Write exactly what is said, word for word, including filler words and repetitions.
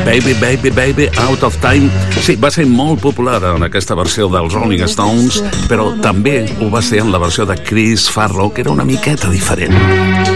Baby, Baby, Baby, Out of Time. Sí, va ser molt popular en aquesta versió dels Rolling Stones, però també ho va ser en la versió de Chris Farlow, que era una miqueta diferent.